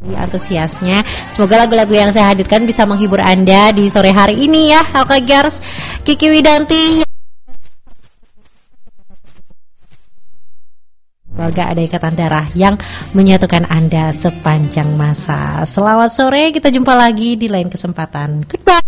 antusiasnya. Semoga lagu-lagu yang saya hadirkan bisa menghibur Anda di sore hari ini ya, Alkagers. Kiki Widanti. Semoga ada ikatan darah yang menyatukan Anda sepanjang masa. Selamat sore, kita jumpa lagi di lain kesempatan. Goodbye.